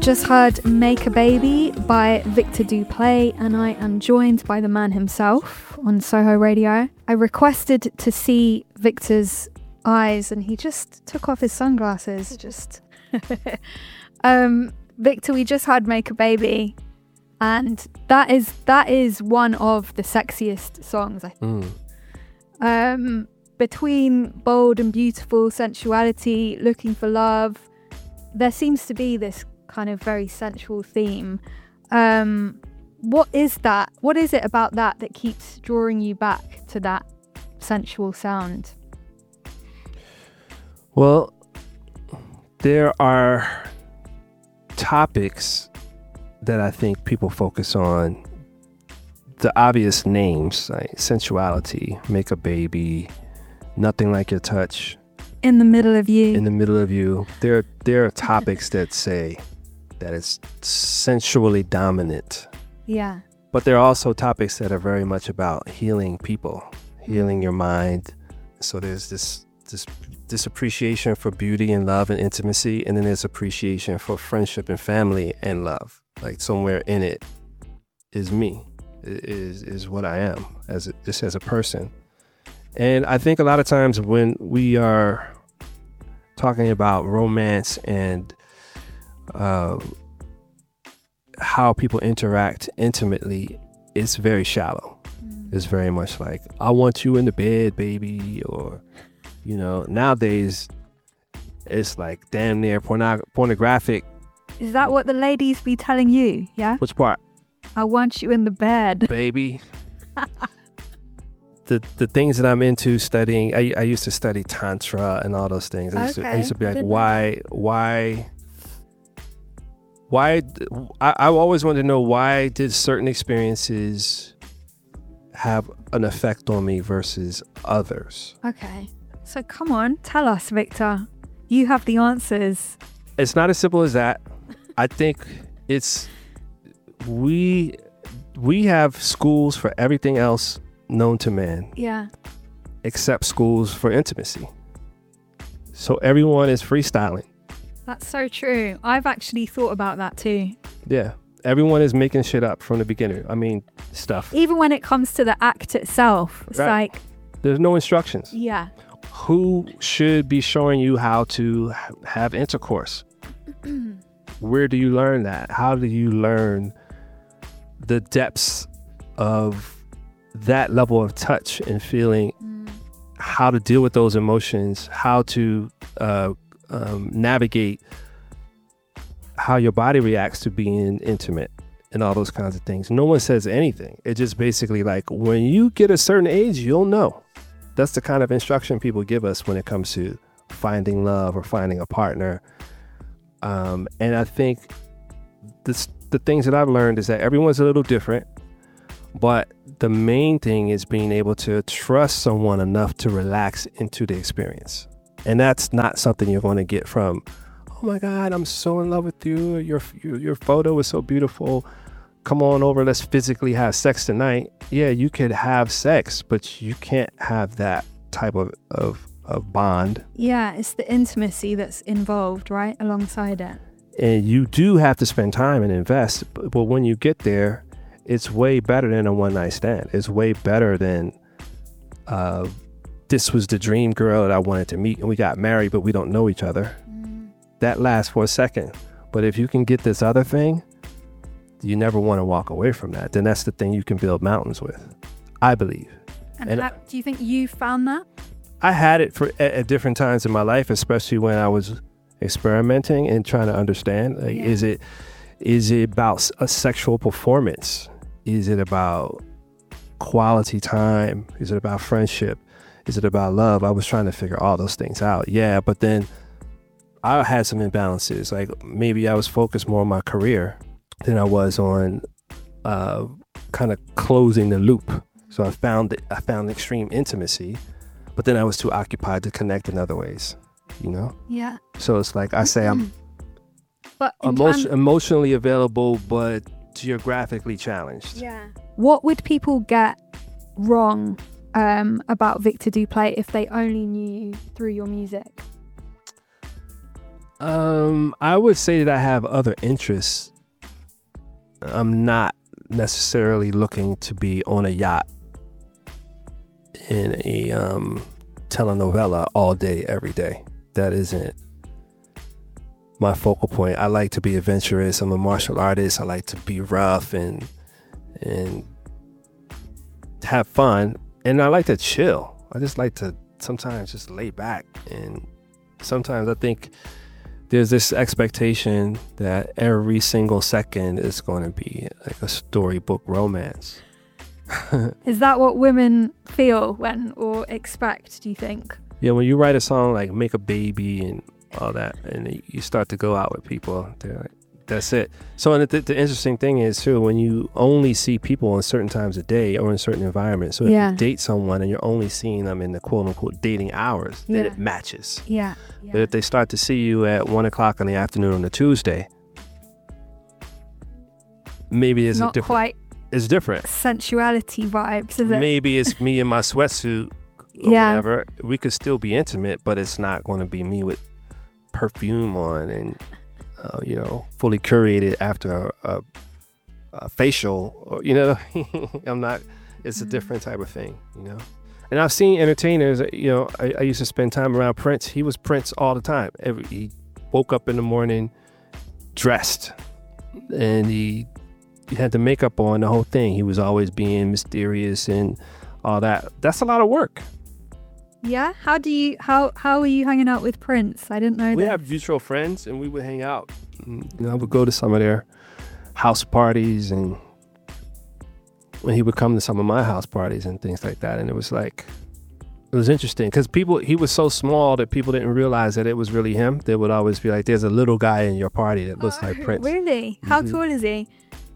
just heard Make a Baby by Victor Duplaix, and I am joined by the man himself on Soho Radio. I requested to see Victor's eyes and he just took off his sunglasses. Victor, we just heard Make a Baby, and that is one of the sexiest songs, I think. Between bold and beautiful sensuality, looking for love, there seems to be this kind of very sensual theme. What is that? What is it about that keeps drawing you back to that sensual sound? Well, there are topics that I think people focus on. The obvious names like sensuality, Make a Baby, Nothing Like Your Touch, In the Middle of You. In the Middle of You. There are topics that say that it's sensually dominant. Yeah. But there are also topics that are very much about healing people, healing your mind. So there's this appreciation for beauty and love and intimacy, and then there's appreciation for friendship and family and love. Like somewhere in it is me, is what I am just as a person. And I think a lot of times when we are talking about romance and how people interact intimately, it's very shallow. It's very much like, I want you in the bed, baby, or, nowadays it's like damn near pornographic. Is that what the ladies be telling you? Yeah. Which part? I want you in the bed, baby. The things that I'm into studying, I used to study Tantra and all those things. I used to be like, why? I always wanted to know, why did certain experiences have an effect on me versus others? Okay. So come on, tell us, Victor. You have the answers. It's not as simple as that. I think we have schools for everything else known to man. Yeah. Except schools for intimacy. So everyone is freestyling. That's so true. I've actually thought about that too. Yeah. Everyone is making shit up from the beginning. I mean, stuff. Even when it comes to the act itself, it's like... There's no instructions. Yeah. Who should be showing you how to have intercourse? Where do you learn that? How do you learn the depths of that level of touch and feeling, how to deal with those emotions, how to navigate how your body reacts to being intimate and all those kinds of things? No one says anything. It's just basically like, when you get a certain age, you'll know. That's the kind of instruction people give us when it comes to finding love or finding a partner. And I think the things that I've learned is that everyone's a little different, but the main thing is being able to trust someone enough to relax into the experience. And that's not something you're going to get from, oh my God, I'm so in love with you. Your photo is so beautiful. Come on over, let's physically have sex tonight. Yeah, you could have sex, but you can't have that type of bond. Yeah, it's the intimacy that's involved, right, alongside it. And you do have to spend time and invest. But when you get there, it's way better than a one-night stand. It's way better than this was the dream girl that I wanted to meet and we got married, but we don't know each other. That lasts for a second. But if you can get this other thing, you never want to walk away from that. Then that's the thing you can build mountains with, I believe. And how, do you think you found that? I had it at different times in my life, especially when I was experimenting and trying to understand. Like, is it about a sexual performance? Is it about quality time? Is it about friendship? Is it about love? I was trying to figure all those things out. Yeah, but then I had some imbalances. Like maybe I was focused more on my career than I was on kind of closing the loop. So I found extreme intimacy, but then I was too occupied to connect in other ways, Yeah. So it's like I say I'm emotionally available, but geographically challenged. Yeah. What would people get wrong about Victor Duplaix if they only knew you through your music? I would say that I have other interests. I'm not necessarily looking to be on a yacht in a telenovela all day, every day. That isn't my focal point. I like to be adventurous. I'm a martial artist. I like to be rough and have fun. And I like to chill. I just like to sometimes just lay back. And sometimes I think there's this expectation that every single second is going to be like a storybook romance. Is that what women feel when or expect, do you think? Yeah, when you write a song like Make a Baby and all that, and you start to go out with people, they're like, that's it. So the interesting thing is too, when you only see people in certain times of day or in certain environments, so if you date someone and you're only seeing them in the quote unquote dating hours, then it matches. Yeah. But if they start to see you at 1:00 in the afternoon on a Tuesday, maybe it's not quite. It's different. Sensuality vibes, is it? Maybe it's me in my sweatsuit or whatever. We could still be intimate, but it's not going to be me with perfume on and fully curated after a facial, or I'm not. It's a different type of thing, And I've seen entertainers. I used to spend time around Prince. He was Prince all the time. He woke up in the morning dressed, and he had the makeup on, the whole thing. He was always being mysterious and all that. That's a lot of work. Yeah. How are you hanging out with Prince? I didn't know that. We have mutual friends, and we would hang out. I would go to some of their house parties, and when he would come to some of my house parties and things like that. And it was interesting because he was so small that people didn't realize that it was really him. They would always be like, there's a little guy in your party that looks like Prince. Really? Mm-hmm. How tall is he?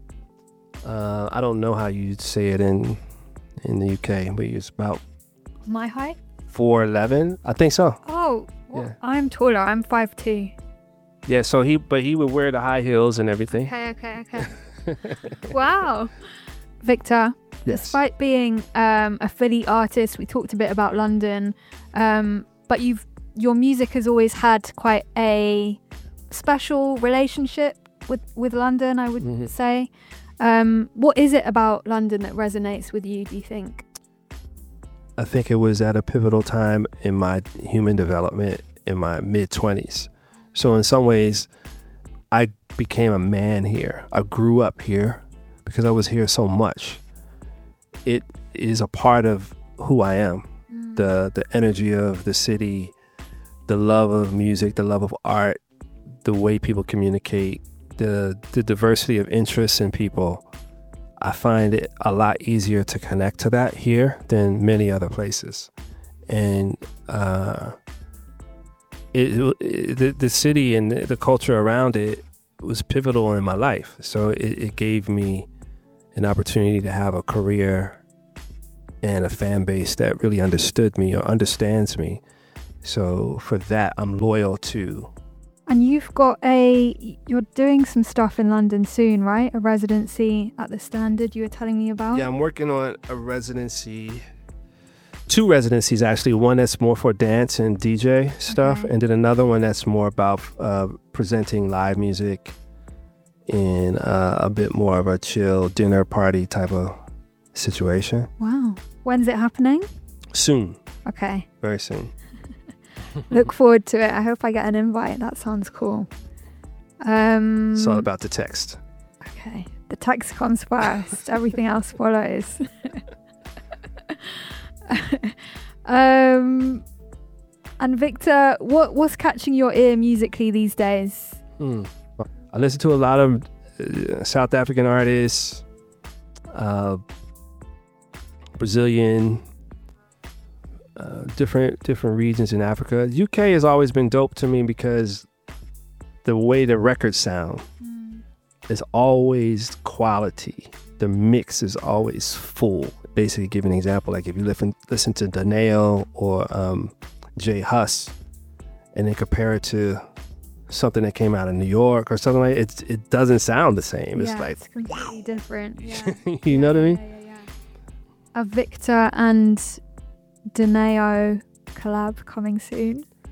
I don't know how you'd say it in the UK, but he's about my height. 4'11", I think so. Oh, well, yeah. I'm taller. I'm 5'2". Yeah, so he would wear the high heels and everything. Okay. Wow. Victor, despite being a Philly artist, we talked a bit about London, but your music has always had quite a special relationship with London, I would say. What is it about London that resonates with you, do you think? I think it was at a pivotal time in my human development in my mid-20s. So in some ways, I became a man here. I grew up here because I was here so much. It is a part of who I am. The energy of the city, the love of music, the love of art, the way people communicate, the diversity of interests in people. I find it a lot easier to connect to that here than many other places. And the city and the culture around it was pivotal in my life. So it gave me an opportunity to have a career and a fan base that really understood me or understands me. So for that, I'm loyal to. And you're doing some stuff in London soon, right? A residency at the Standard you were telling me about? Yeah, I'm working on a residency, 2 residencies actually. One that's more for dance and DJ stuff, and then another one that's more about presenting live music in a bit more of a chill dinner party type of situation. Wow. When's it happening? Soon. Okay. Very soon. Look forward to it. I hope I get an invite. That sounds cool. It's all about the text. Okay. The text comes first. Everything else follows. And Victor, what's catching your ear musically these days? I listen to a lot of South African artists, Brazilian, different regions in Africa. UK has always been dope to me because the way the records sound is always quality. The mix is always full. Basically, give an example, like if you listen to Daneo or J Hus, and then compare it to something that came out of New York or something like it doesn't sound the same. Yeah, it's like it's completely different. Yeah. You know what I mean? Yeah. A Victor and Daneo collab coming soon.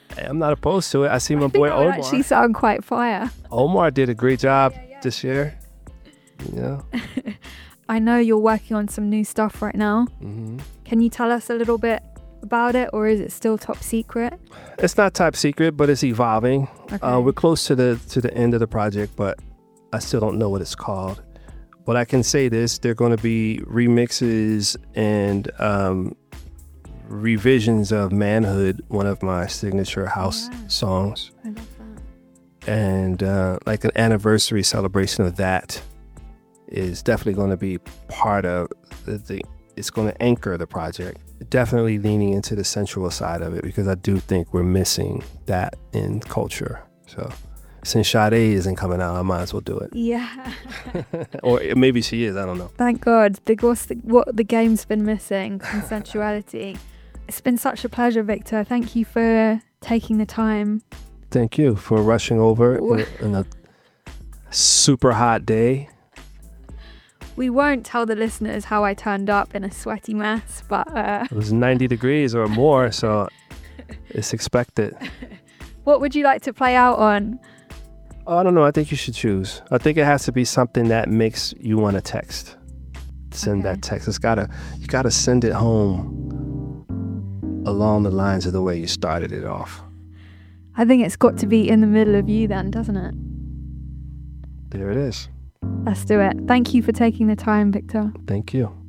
I'm not opposed to it. I see my I think boy that would Omar. actually sound quite fire. Omar did a great job this year. Yeah. I know you're working on some new stuff right now. Mm-hmm. Can you tell us a little bit about it, or is it still top secret? It's not top secret, but it's evolving. Okay. We're close to the end of the project, but I still don't know what it's called. But I can say this: there are going to be remixes and revisions of "Manhood," one of my signature house songs, I love that. and like an anniversary celebration of that is definitely going to be part of the. It's going to anchor the project. Definitely leaning into the sensual side of it, because I do think we're missing that in culture. So since Sade isn't coming out, I might as well do it. Yeah. Or maybe she is, I don't know. Thank God. What the game's been missing, consensuality. It's been such a pleasure, Victor. Thank you for taking the time. Thank you for rushing over in a super hot day. We won't tell the listeners how I turned up in a sweaty mess, but It was 90 degrees or more, so it's expected. what would you like to play out on? Oh, I don't know. I think you should choose. I think it has to be something that makes you want to text. Send that text. You gotta send it home along the lines of the way you started it off. I think it's got to be In the Middle of You then, doesn't it? There it is. Let's do it. Thank you for taking the time, Victor. Thank you.